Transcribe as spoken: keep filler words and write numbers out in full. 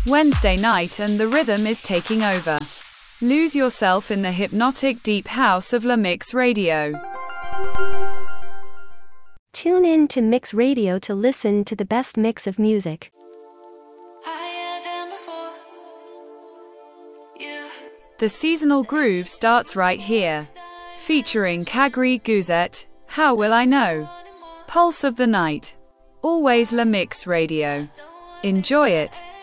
Wednesday night and the rhythm is taking over. Lose yourself in the hypnotic deep house of La Mix Radio. Tune in to Mix Radio to listen to the best mix of music. The seasonal groove starts right here. Featuring Kagri Guzet, How Will I Know? Pulse of the Night. Always La Mix Radio. Enjoy it.